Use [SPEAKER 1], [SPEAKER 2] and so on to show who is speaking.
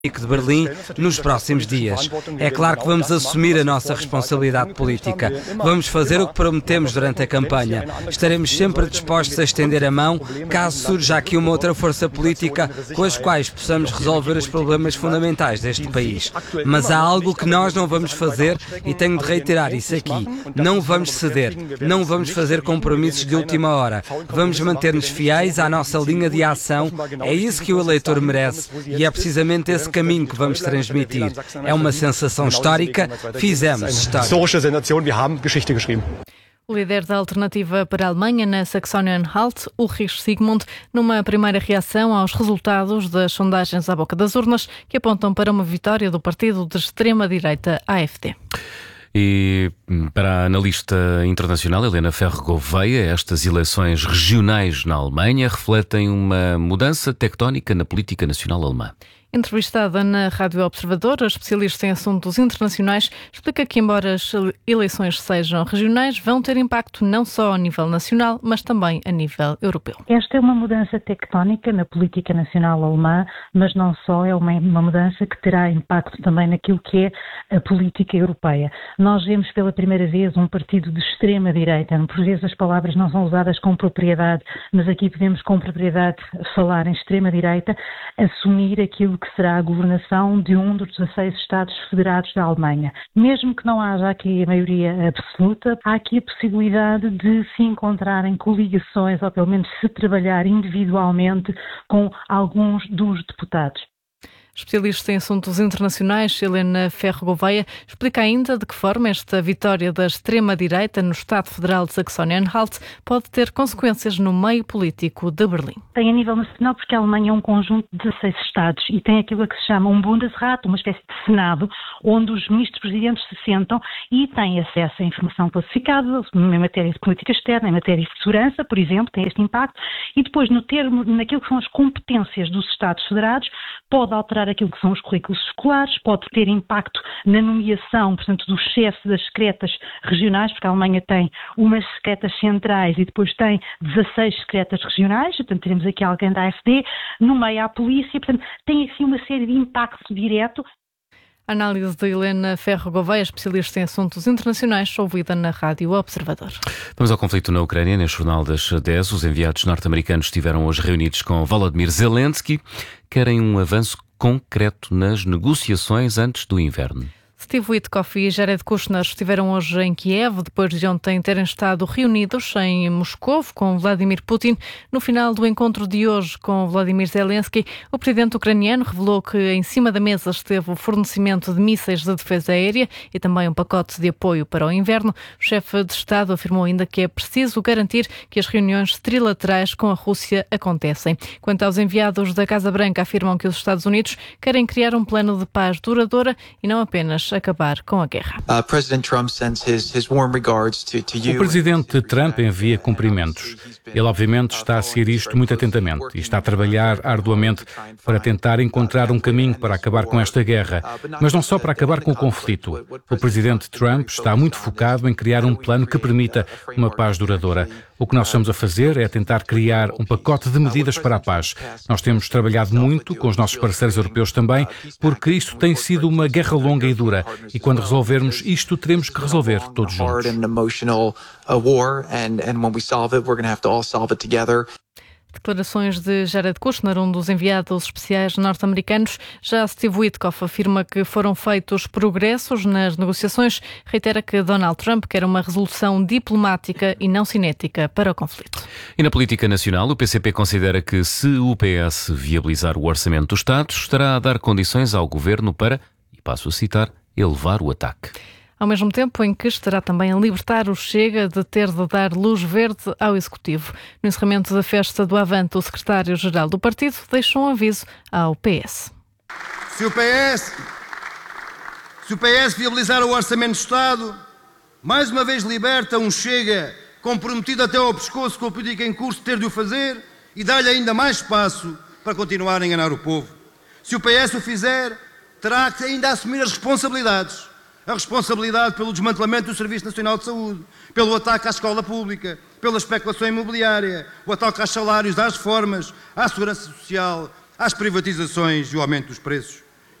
[SPEAKER 1] de Berlim nos próximos dias. É claro que vamos assumir a nossa responsabilidade política. Vamos fazer o que prometemos durante a campanha. Estaremos sempre dispostos a estender a mão caso surja aqui uma outra força política com as quais possamos resolver os problemas fundamentais deste país. Mas há algo que nós não vamos fazer e tenho de reiterar isso aqui. Não vamos ceder. Não vamos fazer compromissos de última hora. Vamos manter-nos fiéis à nossa linha de ação. É isso que o eleitor merece e é precisamente esse caminho que vamos transmitir. É uma sensação histórica, fizemos história.
[SPEAKER 2] O líder da Alternativa para a Alemanha na Saxony-Anhalt, Ulrich Sigmund, numa primeira reação aos resultados das sondagens à boca das urnas, que apontam para uma vitória do partido de extrema-direita AfD.
[SPEAKER 3] E para a analista internacional Helena Ferro Gouveia, estas eleições regionais na Alemanha refletem uma mudança tectónica na política nacional alemã.
[SPEAKER 2] Entrevistada na Rádio Observador, a especialista em assuntos internacionais explica que, embora as eleições sejam regionais, vão ter impacto não só a nível nacional, mas também a nível europeu.
[SPEAKER 4] Esta é uma mudança tectónica na política nacional alemã, mas não só, é uma mudança que terá impacto também naquilo que é a política europeia. Nós vemos pela primeira vez um partido de extrema-direita. Por vezes as palavras não são usadas com propriedade, mas aqui podemos com propriedade falar em extrema-direita, assumir aquilo que será a governação de um dos 16 Estados federados da Alemanha. Mesmo que não haja aqui a maioria absoluta, há aqui a possibilidade de se encontrarem coligações, ou pelo menos se trabalhar individualmente com alguns dos deputados.
[SPEAKER 2] Especialista em assuntos internacionais, Helena Ferro Gouveia, explica ainda de que forma esta vitória da extrema-direita no Estado Federal de Saxony-Anhalt pode ter consequências no meio político de Berlim.
[SPEAKER 4] Tem a nível nacional porque a Alemanha é um conjunto de 16 Estados e tem aquilo que se chama um Bundesrat, uma espécie de Senado, onde os ministros-presidentes se sentam e têm acesso à informação classificada em matéria de política externa, em matéria de segurança, por exemplo, tem este impacto, e depois naquilo que são as competências dos Estados federados, pode alterar aquilo que são os currículos escolares, pode ter impacto na nomeação, portanto, dos chefes das secretas regionais, porque a Alemanha tem umas secretas centrais e depois tem 16 secretas regionais, portanto, teremos aqui alguém da AfD, nomeia a polícia, portanto, tem assim uma série de impactos direto.
[SPEAKER 2] A análise de Helena Ferro Gouveia, especialista em assuntos internacionais, ouvida na Rádio Observador.
[SPEAKER 3] Vamos ao conflito na Ucrânia. Neste jornal das 10, os enviados norte-americanos estiveram hoje reunidos com Volodymyr Zelensky. Querem um avanço concreto nas negociações antes do inverno.
[SPEAKER 2] Steve Witkoff e Jared Kushner estiveram hoje em Kiev, depois de ontem terem estado reunidos em Moscou com Vladimir Putin. No final do encontro de hoje com Volodymyr Zelensky, o presidente ucraniano revelou que em cima da mesa esteve o fornecimento de mísseis de defesa aérea e também um pacote de apoio para o inverno. O chefe de Estado afirmou ainda que é preciso garantir que as reuniões trilaterais com a Rússia acontecem. Quanto aos enviados da Casa Branca, afirmam que os Estados Unidos querem criar um plano de paz duradoura e não apenas acabar com a guerra.
[SPEAKER 5] O
[SPEAKER 6] presidente Trump envia cumprimentos. Ele obviamente está a seguir isto muito atentamente e está a trabalhar arduamente para tentar encontrar um caminho para acabar com esta guerra, mas não só para acabar com o conflito. O presidente Trump está muito focado em criar um plano que permita uma paz duradoura. O que nós estamos a fazer é tentar criar um pacote de medidas para a paz. Nós temos trabalhado muito com os nossos parceiros europeus também, porque isto tem sido uma guerra longa e dura. E quando resolvermos isto, teremos que resolver todos juntos.
[SPEAKER 2] Declarações de Jared Kushner, um dos enviados especiais norte-americanos. Já Steve Witkoff afirma que foram feitos progressos nas negociações. Reitera que Donald Trump quer uma resolução diplomática e não cinética para o conflito.
[SPEAKER 3] E na política nacional, o PCP considera que se o PS viabilizar o orçamento do Estado, estará a dar condições ao governo para, e passo a citar, elevar o ataque.
[SPEAKER 2] Ao mesmo tempo em que estará também a libertar o Chega de ter de dar luz verde ao Executivo. No encerramento da festa do Avante, o secretário-geral do partido deixou um aviso ao PS.
[SPEAKER 7] Se o PS viabilizar o Orçamento do Estado, mais uma vez liberta um Chega comprometido até ao pescoço com a política em curso ter de o fazer e dá-lhe ainda mais espaço para continuar a enganar o povo. Se o PS o fizer, terá que ainda assumir as responsabilidades. A responsabilidade pelo desmantelamento do Serviço Nacional de Saúde, pelo ataque à escola pública, pela especulação imobiliária, o ataque aos salários, às reformas, à segurança social, às privatizações e o aumento dos preços.